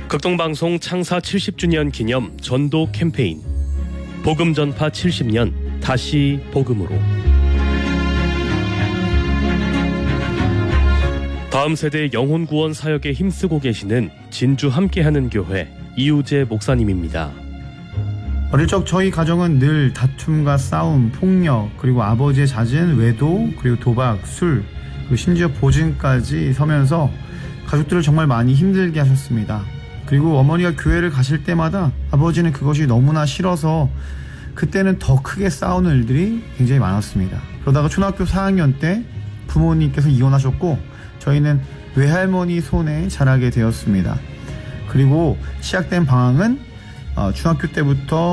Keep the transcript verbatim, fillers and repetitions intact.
극동방송 창사 칠십 주년 기념 전도 캠페인 복음 전파 칠십 년 다시 복음으로. 다음 세대 영혼 구원 사역에 힘쓰고 계시는 진주 함께하는 교회 이우재 목사님입니다. 어릴 적 저희 가정은 늘 다툼과 싸움, 폭력, 그리고 아버지의 잦은 외도, 그리고 도박, 술, 그리고 심지어 보증까지 서면서 가족들을 정말 많이 힘들게 하셨습니다. 그리고 어머니가 교회를 가실 때마다 아버지는 그것이 너무나 싫어서 그때는 더 크게 싸우는 일들이 굉장히 많았습니다. 그러다가 초등학교 사 학년 때 부모님께서 이혼하셨고 저희는 외할머니 손에 자라게 되었습니다. 그리고 시작된 방황은 중학교 때부터